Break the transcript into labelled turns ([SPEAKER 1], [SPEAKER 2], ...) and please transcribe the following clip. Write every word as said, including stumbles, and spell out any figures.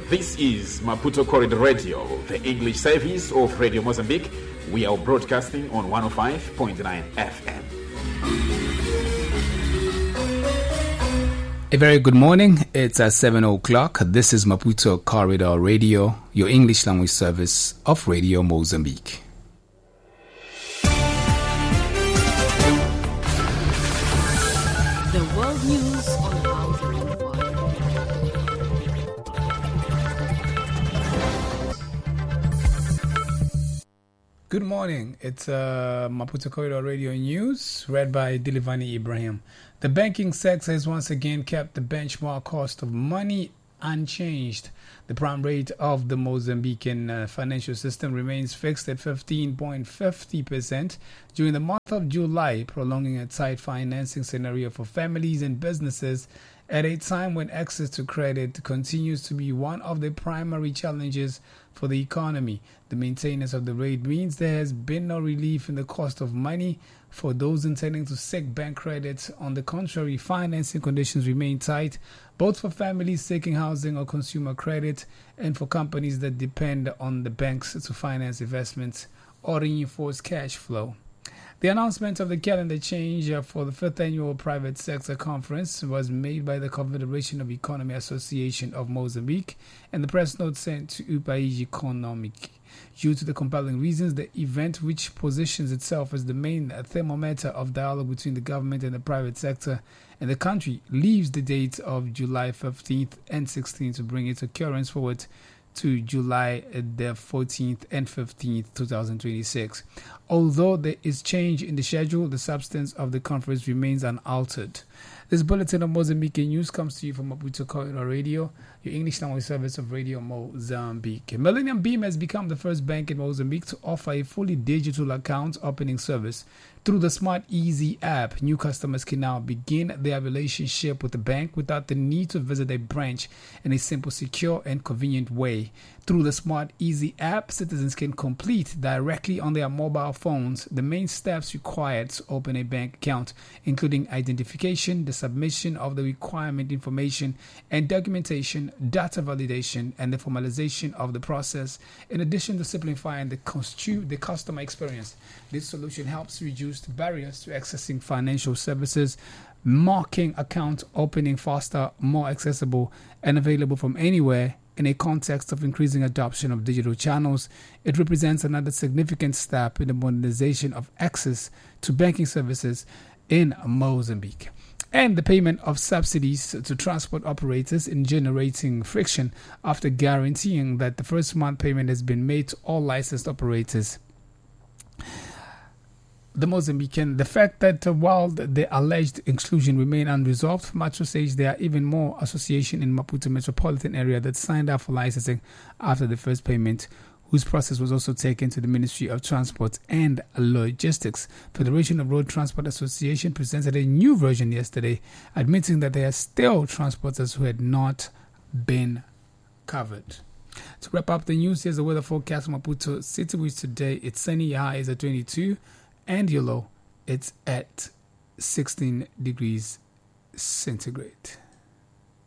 [SPEAKER 1] This is Maputo Corridor Radio, the English service of Radio Mozambique. We are broadcasting on one oh five point nine F M.
[SPEAKER 2] A very good morning. It's at seven o'clock. This is Maputo Corridor Radio, your English language service of Radio Mozambique.
[SPEAKER 3] The world news on House twenty-one.
[SPEAKER 2] Good morning. It's uh, Maputo Corridor Radio News, read by Dilivani Ibrahim. The banking sector has once again kept the benchmark cost of money unchanged. The prime rate of the Mozambican uh, financial system remains fixed at fifteen point five zero percent during the month of July, prolonging a tight financing scenario for families and businesses at a time when access to credit continues to be one of the primary challenges for the economy. The maintenance of the rate means there has been no relief in the cost of money for those intending to seek bank credit. On the contrary, financing conditions remain tight, both for families seeking housing or consumer credit and for companies that depend on the banks to finance investments or reinforce cash flow. The announcement of the calendar change for the fifth annual Private Sector Conference was made by the Confederation of Economy Association of Mozambique and the press note sent to Upaís Economic. Due to the compelling reasons, the event, which positions itself as the main thermometer of dialogue between the government and the private sector and the country, leaves the dates of July fifteenth and sixteenth to bring its occurrence forward to July the fourteenth and fifteenth, twenty twenty-six. Although there is change in the schedule, the substance of the conference remains unaltered. This bulletin of Mozambique news comes to you from Maputo Corridor Radio, your English language service of Radio Mozambique. Millennium Beam has become the first bank in Mozambique to offer a fully digital account opening service. Through the Smart Easy app, new customers can now begin their relationship with the bank without the need to visit a branch in a simple, secure, and convenient way. Through the Smart Easy app, citizens can complete directly on their mobile phones the main steps required to open a bank account, including identification, the submission of the requirement information and documentation, data validation, and the formalization of the process. In addition to simplifying the, costu- the customer experience, this solution helps reduce the barriers to accessing financial services, making account opening faster, more accessible, and available from anywhere. In a context of increasing adoption of digital channels, it represents another significant step in the modernization of access to banking services in Mozambique. And the payment of subsidies to transport operators in generating friction after guaranteeing that the first month payment has been made to all licensed operators. The Mozambican, the fact that uh, while the, the alleged exclusion remain unresolved, Metro says there are even more associations in Maputo metropolitan area that signed up for licensing after the first payment, whose process was also taken to the Ministry of Transport and Logistics. Federation of Road Transport Association presented a new version yesterday, admitting that there are still transporters who had not been covered. To wrap up the news, here's the weather forecast for Maputo City, which today it's sunny, your high is at twenty-two, and your low, it's at sixteen degrees centigrade.